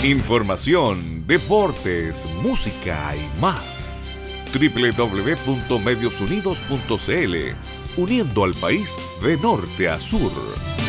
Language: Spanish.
Información, deportes, música y más. www.mediosunidos.cl, uniendo al país de norte a sur.